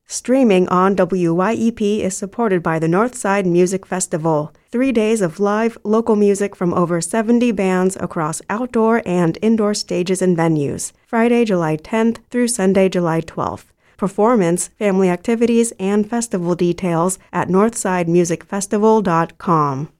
Streaming on WYEP is supported by the Northside Music Festival. 3 days of live, local music from over 70 bands across outdoor and indoor stages and venues. Friday, July 10th through Sunday, July 12th. Performance, family activities, and festival details at northsidemusicfestival.com.